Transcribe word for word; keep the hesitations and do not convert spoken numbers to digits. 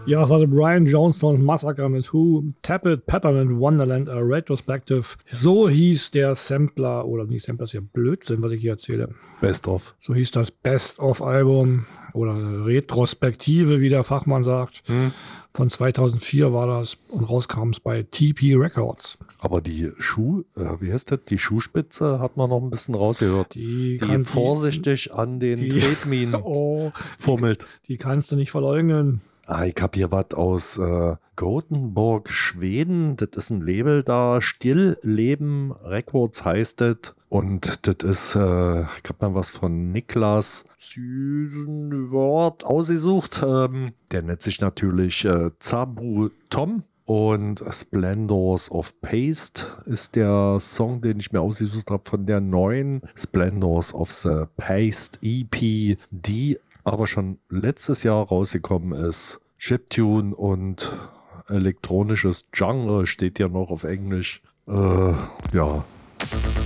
Ja, das war der Brian Jonestown Massacre mit Who, Tap It, Peppermint Wonderland, a Retrospective. So hieß der Sampler, oder nicht Sampler, ist ja Blödsinn, was ich hier erzähle. Best of. So hieß das Best-of-Album oder Retrospektive, wie der Fachmann sagt. Hm. Von zweitausendvier war das und rauskam es bei T P Records. Aber die Schuh, äh, wie heißt das? Die Schuhspitze hat man noch ein bisschen rausgehört. Die, die vorsichtig die, an den Tretminen oh, fummelt. Die, die kannst du nicht verleugnen. Ah, ich hab hier was aus äh, Gothenburg, Schweden. Das ist ein Label da. Stillleben Records heißt das. Und das ist, äh, ich hab mal was von Niklas süßen Wort ausgesucht. Ähm, der nennt sich natürlich äh, Zabu Tom. Und Splendors of Paste ist der Song, den ich mir ausgesucht habe von der neuen Splendors of the Paste E P, die aber schon letztes Jahr rausgekommen ist. Chiptune und elektronisches Genre steht ja noch auf Englisch. Äh, ja.